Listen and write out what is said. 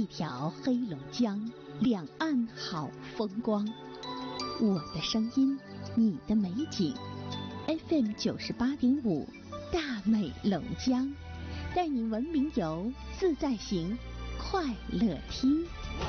条黑龙江，两岸好风光。我的声音，你的美景。FM 98.5，大美龙江，带你文明游，自在行，快乐听。